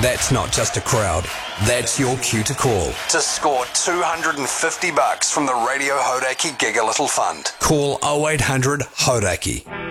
That's not just a crowd. That's your cue to call. To score $250 from the Radio Hauraki Gig a Little Fund. Call 0800 Hauraki.